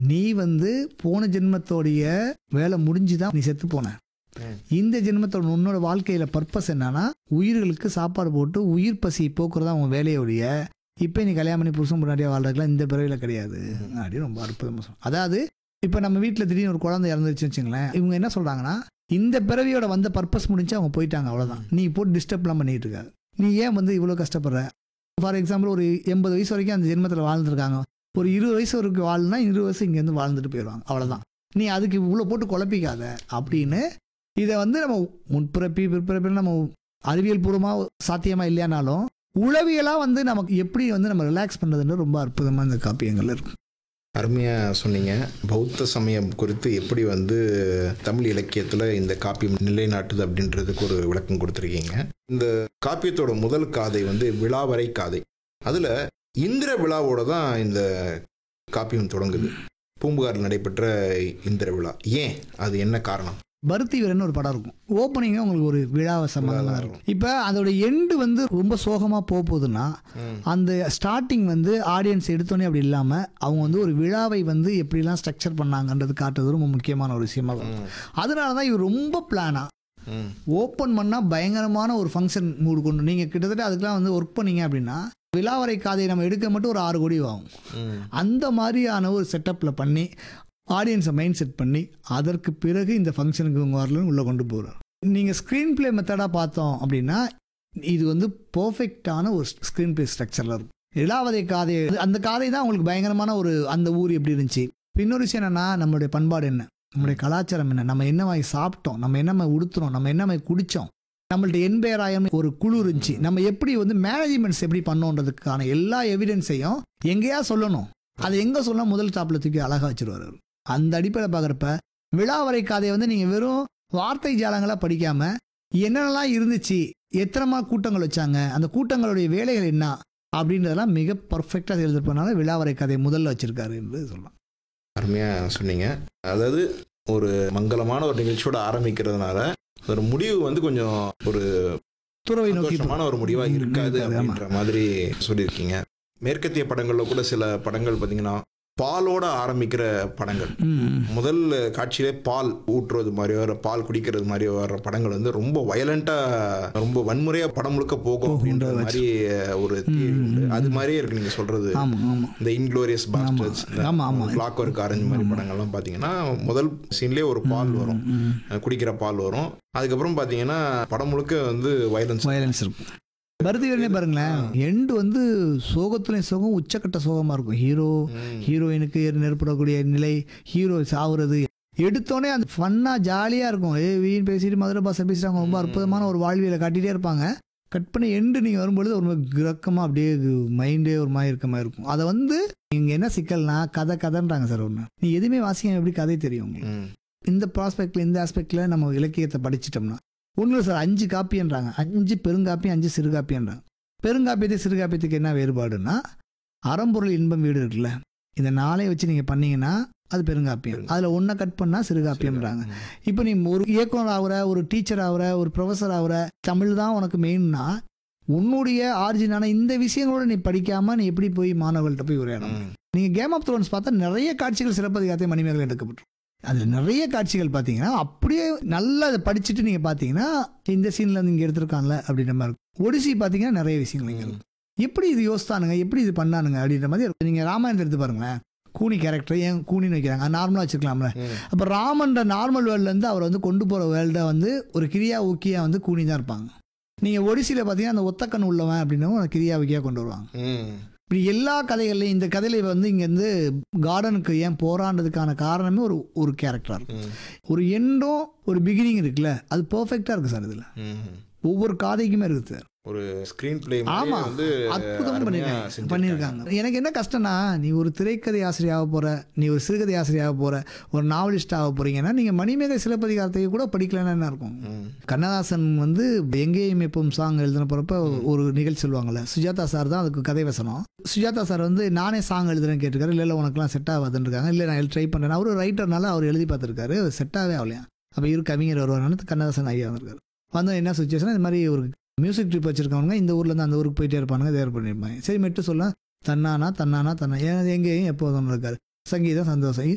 நீ வந்து போன ஜென்மத்தோடைய வேலை முடிஞ்சுதான் நீ செத்து போன. இந்த ஜென்மத்தோட உன்னோட வாழ்க்கையில பர்பஸ் என்னன்னா உயிர்களுக்கு சாப்பாடு போட்டு உயிர் பசி போக்குறதா உன் வேலையோடைய. இப்போ நீ கல்யாணம் பண்ணி புருஷன் முன்னாடியே வாழ்றதுலாம் இந்த பிறவில கிடையாது அப்படின்னு ரொம்ப அற்புதமாக சொல்லுவோம். அதாவது இப்போ நம்ம வீட்டில் திடீர்னு ஒரு குழந்தை இறந்துருச்சுன்னு வச்சுங்களேன், இவங்க என்ன சொல்கிறாங்கன்னா இந்த பிறவியோட வந்த பர்பஸ் முடிஞ்சு அவங்க போயிட்டாங்க, அவ்வளோதான். நீ போட்டு டிஸ்டர்ப்லாம் பண்ணிட்டு இருக்காது. நீ ஏன் வந்து இவ்வளோ கஷ்டப்படுற? ஃபார் எக்ஸாம்பிள் ஒரு 80 வயசு வரைக்கும் அந்த ஜென்மத்தில் வாழ்ந்துருக்காங்க, ஒரு 20 வயசு வரைக்கும் வாழ்னா 20 வருஷம் இங்கேருந்து வாழ்ந்துட்டு போயிடுவாங்க, அவ்வளோதான். நீ அதுக்கு இவ்வளோ போட்டு குழப்பிக்காத அப்படின்னு. இதை வந்து நம்ம முற்பிறப்பி பிற்பிறப்பி நம்ம அறிவியல் பூர்வமாக சாத்தியமாக இல்லையானாலும் உளவியலாக வந்து நமக்கு எப்படி வந்து நம்ம ரிலாக்ஸ் பண்ணுறதுன்னு ரொம்ப அற்புதமாக இந்த காப்பியங்கள் இருக்கும். அருமையாக சொன்னீங்க. பௌத்த சமயம் குறித்து எப்படி வந்து தமிழ் இலக்கியத்தில் இந்த காப்பியம் நிலைநாட்டுது அப்படின்றதுக்கு ஒரு விளக்கம் கொடுத்துருக்கீங்க. இந்த காப்பியத்தோட முதல் காதை வந்து விழாவரை காதை. அதில் இந்திர விழாவோட தான் இந்த காப்பியம் தொடங்குது. பூம்புகாரில் நடைபெற்ற இந்திர விழா. ஏன், அது என்ன காரணம்? பருத்தி வீரன் ஒரு படம் இருக்கும், ஓப்பனிங்காக உங்களுக்கு ஒரு விழாவை சம்பந்தமாக இருக்கும். இப்போ அதோட எண்டு வந்து ரொம்ப சோகமாக போகுதுன்னா அந்த ஸ்டார்டிங் வந்து ஆடியன்ஸ் எடுத்தோன்னே அப்படி இல்லாமல் அவங்க வந்து ஒரு விழாவை வந்து எப்படிலாம் ஸ்ட்ரக்சர் பண்ணாங்கன்றது காட்டுறது ரொம்ப முக்கியமான ஒரு விஷயமா இருக்கும். அதனால தான் இவர் ரொம்ப பிளானாக ஓப்பன் பண்ணால் பயங்கரமான ஒரு ஃபங்க்ஷன் மூடு கொண்டு நீங்கள் கிட்டத்தட்ட அதுக்கெலாம் வந்து ஒர்க் பண்ணீங்க அப்படின்னா விழாவரை காதை நம்ம எடுக்க மட்டும் ஒரு 6 கோடி ஆகும். அந்த மாதிரியான ஒரு செட்டப்பில் பண்ணி ஆடியன்ஸை மைண்ட் செட் பண்ணி அதற்கு பிறகு இந்த ஃபங்க்ஷனுக்கு இவங்க வரலன்னு உள்ளே கொண்டு போகிறார். நீங்கள் ஸ்க்ரீன் பிளே மெத்தடாக பார்த்தோம் அப்படின்னா இது வந்து பர்ஃபெக்டான ஒரு ஸ்க்ரீன் பிளே ஸ்ட்ரக்சரில் இருக்கும். இளாவதை காதை, அந்த காதை தான் உங்களுக்கு பயங்கரமான ஒரு அந்த ஊர் எப்படி இருந்துச்சு. இன்னொரு விஷயம் என்னென்னா நம்மளுடைய பண்பாடு என்ன, நம்மளுடைய கலாச்சாரம் என்ன, நம்ம என்ன மாதிரி சாப்பிட்டோம், நம்ம என்ன மாதிரி உடுத்துறோம், நம்ம என்ன மாதிரி குடித்தோம், நம்மள்ட்ட 80,000 ஒரு குழு இருந்துச்சு, நம்ம எப்படி வந்து மேனேஜ்மெண்ட்ஸ் எப்படி பண்ணோன்றதுக்கான எல்லா எவிடன்ஸையும் எங்கேயா சொல்லணும். அதை எங்கே சொல்ல முதல் டாப்பில் தூக்கி அழகாக வச்சுருவார். அந்த அடிப்படையில் பார்க்குறப்ப விழாவரை காதையை வந்து நீங்கள் வெறும் வார்த்தை ஜாலங்களாக படிக்காமல் என்னென்னலாம் இருந்துச்சு, எத்தனை கூட்டங்கள் வச்சாங்க, அந்த கூட்டங்களுடைய வேலைகள் என்ன அப்படின்றதெல்லாம் மிக பர்ஃபெக்டாக எழுதிருப்பனால விழாவரை கதையை முதல்ல வச்சுருக்காரு என்று சொல்லலாம். அருமையாக சொன்னீங்க. அதாவது ஒரு மங்களமான ஒரு நிகழ்ச்சியோட ஆரம்பிக்கிறதுனால ஒரு முடிவு வந்து கொஞ்சம் ஒரு துறவை நோக்கியமான ஒரு முடிவாக இருக்காது அப்படின்ற மாதிரி சொல்லியிருக்கீங்க. மேற்கத்திய படங்களில் கூட சில படங்கள் பார்த்தீங்கன்னா பாலோட ஆரம்பிக்கிற படங்கள், முதல் காட்சியிலே பால் ஊற்றுறது மாதிரியோ பால் குடிக்கிறது மாதிரியோ வர்ற படங்கள் வந்து ரொம்ப வயலண்டா, ரொம்ப வன்முறையா படம் முழுக்க போகும் அப்படின்ற மாதிரி ஒரு தியரி உண்டு. அது மாதிரியே இருக்கு நீங்க சொல்றது. இந்த Inglourious pastors, clock work orange மாதிரி படங்கள்லாம் பாத்தீங்கன்னா முதல் சீன்லயே ஒரு பால் வரும், குடிக்கிற பால் வரும். அதுக்கப்புறம் பாத்தீங்கன்னா படம் முழுக்க வந்து வயலன்ஸ் இருக்கும். பருத்தி வீரனே பாருங்களேன், எண்டு வந்து சோகத்துலேயும் சோகம், உச்சக்கட்ட சோகமாக இருக்கும். ஹீரோயினுக்கு நெருப்படக்கூடிய நிலை, ஹீரோ சாவுறது எடுத்தோடனே அந்த ஃபன்னாக ஜாலியாக இருக்கும். வீண் பேசிட்டு மதுரை பாசை பேசிட்டாங்க, ரொம்ப அற்புதமான ஒரு வாழ்வியலை காட்டிகிட்டே இருப்பாங்க. கட் பண்ணி எண்டு நீங்கள் வரும்பொழுது ஒரு கிரக்கமாக அப்படியே மைண்டே ஒரு மாதிரி இருக்க மாதிரி இருக்கும். அதை வந்து இங்கே என்ன சிக்கல்னா கதைன்றாங்க சார். ஒன்று நீ எதுவுமே வாசிக்க எப்படி கதை தெரியும் உங்களுக்கு. இந்த ப்ராஸ்பெக்டில் இந்த ஆஸ்பெக்டில் நம்ம இலக்கியத்தை படிச்சிட்டோம்னா ஒன்றும் சார் 5 காப்பின்றாங்க, 5 பெருங்காப்பியம் 5 சிறுகாப்பியன்றாங்க. பெருங்காப்பியத்துக்கு சிறுகாப்பியத்துக்கு என்ன வேறுபாடுன்னா அறம்பொருள் இன்பம் வீடு இருக்குல்ல, இந்த 4 வச்சு நீங்கள் பண்ணீங்கன்னா அது பெருங்காப்பியம், அதில் ஒன்றை கட் பண்ணால் சிறுகாப்பியம்ன்றாங்க. இப்போ நீ ஒரு இயக்குனர் ஆகிற, ஒரு டீச்சர் ஆகிற, ஒரு ப்ரொஃபஸர் ஆகிற, தமிழ் தான் உனக்கு மெயின்னா உன்னுடைய ஆரிஜினான இந்த விஷயங்களோட நீ படிக்காமல் நீ எப்படி போய் மாணவர்கள்ட்ட போய் உரையாடணும். நீங்கள் கேம் ஆஃப் த்ரோன்ஸ் பார்த்தா நிறைய காட்சிகள் சிலப்பதிகாரத்தை மணிமேகலை எடுக்கப்பட்டிருக்கும். அதில் நிறைய காட்சிகள் பார்த்தீங்கன்னா அப்படியே நல்லா அதை படிச்சுட்டு நீங்கள் பார்த்தீங்கன்னா இந்த சீனில் இங்கே எடுத்துருக்காங்கல்ல அப்படின்ற மாதிரி இருக்கும். ஒடிசி பார்த்தீங்கன்னா நிறைய விஷயங்கள் இங்கே இருக்கும். எப்படி இது யோசித்தானுங்க, எப்படி இது பண்ணானுங்க அப்படின்ற மாதிரி இருக்கும். நீங்கள் ராமாயணத்தை எடுத்து பாருங்களேன், கூனி கேரக்டர் ஏன் கூனின்னு வைக்கிறாங்க, அது நார்மலாக வச்சுக்கலாம்ல. அப்போ ராமன்ற நார்மல் வேர்ல்ட்லேருந்து அவர் வந்து கொண்டு போகிற வேர்ல்டை வந்து ஒரு கிரியா ஊக்கியாக வந்து கூனி தான் இருப்பாங்க. நீங்கள் ஒடிசியில் பார்த்தீங்கன்னா அந்த ஒத்தக்கண் உள்ளவன் அப்படின்னு கிரியா ஊக்கியாக கொண்டு வருவாங்க. இப்படி எல்லா கதைகள்லையும் இந்த கதையில வந்து இங்கேருந்து கார்டனுக்கு ஏன் போராடுறதுக்கான காரணமே ஒரு கேரக்டராக இருக்கும். ஒரு எண்டும் ஒரு பிகினிங் இருக்குல்ல, அது பர்ஃபெக்டாக இருக்குது சார். இதில் ஒவ்வொரு காதைக்குமே இருக்குது சார். ஒரு ஸ்கிரீன் பிளே வந்து அற்புதம் பண்ணியிருக்காங்க. எனக்கு என்ன கஷ்டம்னா, நீ ஒரு திரைக்கதை ஆசிரியர் ஆக போற, நீ ஒரு சிறுகதை ஆசிரியர் ஆக போற, ஒரு நாவலிஸ்ட் ஆக போறீங்கன்னா நீங்க மணிமேகலை சிலப்பதிகாரத்தை கூட படிக்கலன்னா என்ன இருக்கும். கண்ணதாசன் வந்து எங்கேயும் எப்பவும் சாங் எழுதின போறப்ப ஒரு நிகழ்ச்சி சொல்லுவாங்கல்ல, சுஜாதா சார் தான் அதுக்கு கதை வசனம். சுஜாதா சார் வந்து நானே சாங் எழுதுறேன்னு கேட்டிருக்காரு. இல்லை உனக்குலாம் செட் ஆகாதுன்னு இருக்காங்க. இல்லை நான் ட்ரை பண்ணுறேன். அவர் ரைட்டர்னால அவர் எழுதி பார்த்துருக்காரு, செட்டாகவே ஆகலையா. அப்போ கவிஞர் வருவார், கண்ணதாசன் ஐயா வந்திருக்காரு. வந்து என்ன சுச்சுவேஷன், இந்த மாதிரி ஒரு மியூசிக் ட்ரிப் வச்சிருக்கவங்க இந்த ஊர்லேருந்து அந்த ஊருக்கு போயிட்டே இருப்பானுங்க, தேர் பண்ணியிருப்பாங்க. சரி மெட்டு சொல்ல தன்னானா எங்கேயும் எப்போதும் இருக்காரு. சங்கீதம் சந்தோஷம்,